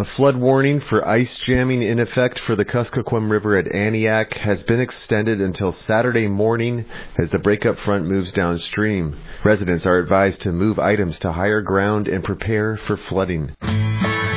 A flood warning for ice jamming in effect for the Kuskokwim River at Aniak has been extended until Saturday morning as the breakup front moves downstream. Residents are advised to move items to higher ground and prepare for flooding.